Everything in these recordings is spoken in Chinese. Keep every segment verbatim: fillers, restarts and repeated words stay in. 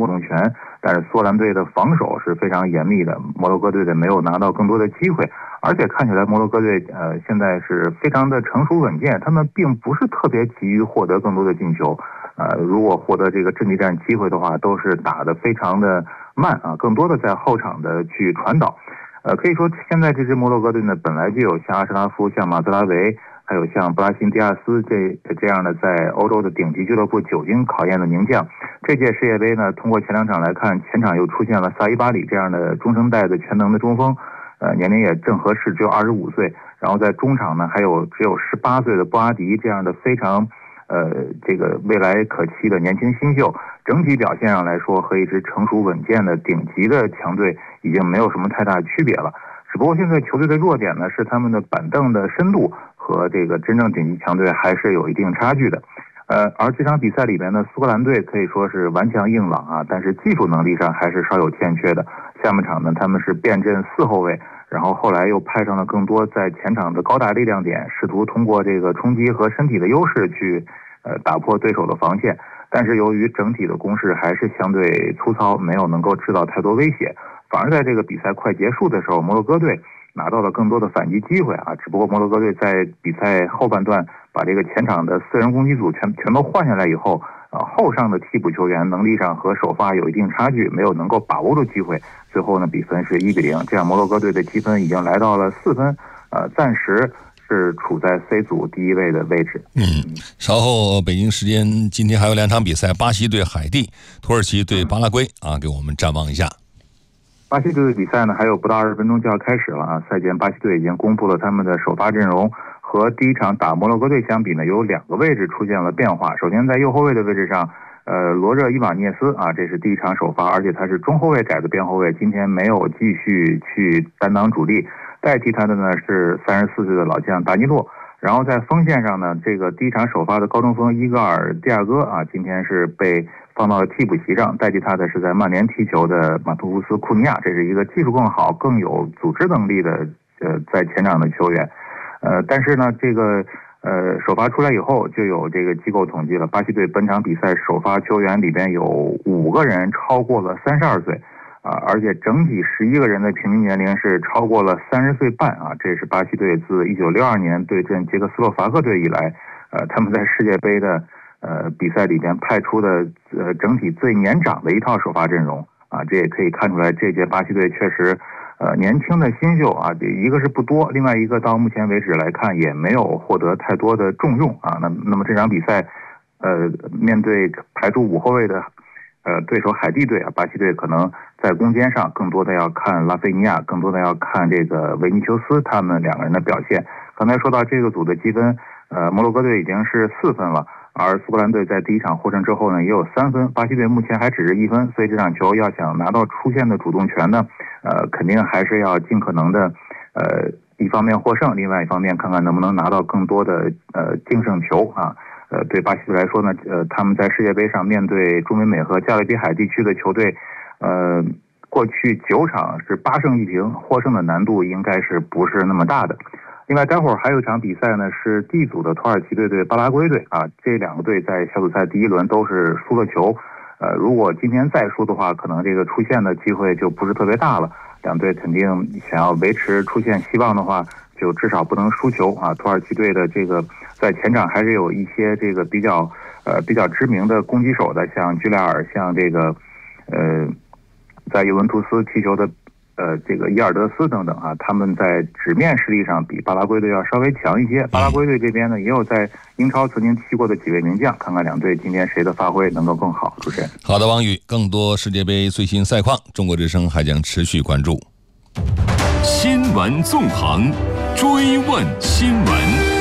波动权，但是苏格兰队的防守是非常严密的，摩洛哥队的没有拿到更多的机会，而且看起来摩洛哥队呃现在是非常的成熟稳健，他们并不是特别急于获得更多的进球，呃，如果获得这个阵地战机会的话，都是打得非常的慢啊，更多的在后场的去传导。呃，可以说现在这支摩洛哥队呢，本来就有像阿什拉夫、像马兹拉维，还有像布拉辛迪亚斯这这样的在欧洲的顶级俱乐部久经考验的名将。这届世界杯呢，通过前两场来看，前场又出现了萨伊巴里这样的中生代的全能的中锋，呃，年龄也正合适，只有二十五岁。然后在中场呢，还有只有十八岁的布阿迪这样的非常呃这个未来可期的年轻新秀。整体表现上来说，和一支成熟稳健的顶级的强队已经没有什么太大区别了。只不过现在球队的弱点呢，是他们的板凳的深度和这个真正顶级强队还是有一定差距的。呃，而这场比赛里面呢，苏格兰队可以说是顽强硬朗啊，但是技术能力上还是稍有欠缺的。下半场呢，他们是变阵四后卫，然后后来又派上了更多在前场的高大力量点，试图通过这个冲击和身体的优势去呃打破对手的防线。但是由于整体的攻势还是相对粗糙，没有能够制造太多威胁，反而在这个比赛快结束的时候，摩洛哥队拿到了更多的反击机会啊。只不过摩洛哥队在比赛后半段把这个前场的四人攻击组全全都换下来以后，啊，后上的替补球员能力上和首发有一定差距，没有能够把握住机会。最后呢，比分是一比零，这样摩洛哥队的积分已经来到了四分，呃，暂时是处在 C 组第一位的位置。 嗯，稍后北京时间今天还有两场比赛，巴西对海地，土耳其对巴拉圭啊，给我们展望一下。 巴西队的比赛呢，还有不到二十分钟就要开始了啊！赛前巴西队已经公布了他们的首发阵容，和第一场打摩洛哥队相比呢，有两个位置出现了变化。首先在右后卫的位置上，呃，罗热伊瓦涅斯啊，这是第一场首发，而且他是中后卫改的边后卫，今天没有继续去担当主力。代替他的呢是三十四岁的老将达尼洛。然后在锋线上呢，这个第一场首发的高中锋伊戈尔蒂亚戈啊，今天是被放到了替补席上，代替他的是在曼联踢球的马图乌斯库尼亚，这是一个技术更好、更有组织能力的呃在前场的球员。呃，但是呢，这个呃首发出来以后，就有这个机构统计了，巴西队本场比赛首发球员里边有五个人超过了三十二岁。啊，而且整体十一个人的平均年龄是超过了三十岁半啊，这是巴西队自一九六二年对阵捷克斯洛伐克队以来，呃，他们在世界杯的呃比赛里边派出的呃整体最年长的一套首发阵容啊，这也可以看出来这届巴西队确实呃年轻的新秀啊，这一个是不多，另外一个到目前为止来看也没有获得太多的重用啊。那那么这场比赛，呃，面对排出五后卫的。呃，对手海地队啊，巴西队可能在攻坚上更多的要看拉菲尼亚，更多的要看这个维尼修斯他们两个人的表现。刚才说到这个组的积分，呃，摩洛哥队已经是四分了，而苏格兰队在第一场获胜之后呢，也有三分，巴西队目前还只是一分，所以这场球要想拿到出线的主动权呢，呃，肯定还是要尽可能的，呃，一方面获胜，另外一方面看看能不能拿到更多的呃净胜球啊。呃，对巴西队来说呢，呃，他们在世界杯上面对中美美和加勒比海地区的球队，呃，过去九场是八胜一平，获胜的难度应该是不是那么大的。另外，待会儿还有一场比赛呢，是 D 组的土耳其队对巴拉圭队啊，这两个队在小组赛第一轮都是输了球，呃，如果今天再输的话，可能这个出线的机会就不是特别大了。两队肯定想要维持出线希望的话，就至少不能输球啊。土耳其队的这个在前场还是有一些这个比较呃比较知名的攻击手的，像居莱尔，像这个呃在尤文图斯踢球的呃这个伊尔德斯等等啊，他们在纸面实力上比巴拉圭队要稍微强一些。巴拉圭队这边呢，也有在英超曾经踢过的几位名将，看看两队今天谁的发挥能够更好。主持人， 好的，王宇，更多世界杯最新赛况，中国之声还将持续关注。 新闻纵横，追问新闻。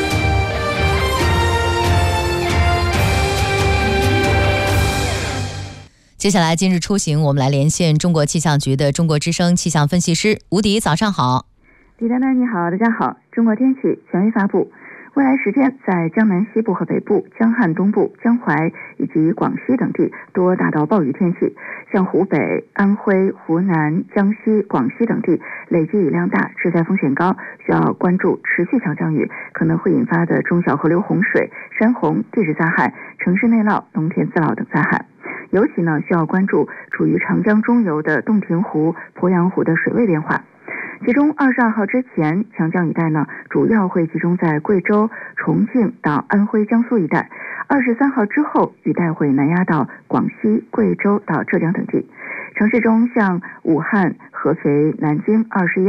接下来今日出行，我们来连线中国气象局的中国之声气象分析师吴迪，早上好。 李丹丹你好，大家好。中国天气权威发布，未来十天在江南西部和北部、江汉东部、江淮以及广西等地多达到暴雨天气， 像湖北、安徽、湖南、江西、广西等地累计雨量大，致灾风险高，需要关注持续强降雨可能会引发的中小河流洪水、山洪、地质灾害、城市内涝、农田自涝等灾害。尤其呢，需要关注处于长江中游的洞庭湖、鄱阳湖的水位变化。其中二十二号之前，强降雨带呢主要会集中在贵州、重庆到安徽、江苏一带。二十三号之后，雨带会南压到广西、贵州到浙江等地。城市中，像武汉、合肥、南京二十一